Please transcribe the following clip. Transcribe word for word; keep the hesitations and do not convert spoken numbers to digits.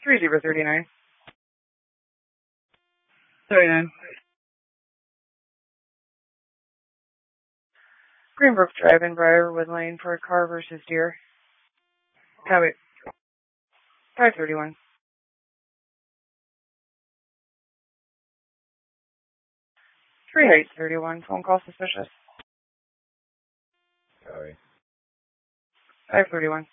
three zero three nine. thirty-nine. Greenbrook Drive in Briarwood Lane for a car versus deer. Copy. five thirty-one. Three Heights thirty-one. Phone call suspicious. Copy. five thirty-one.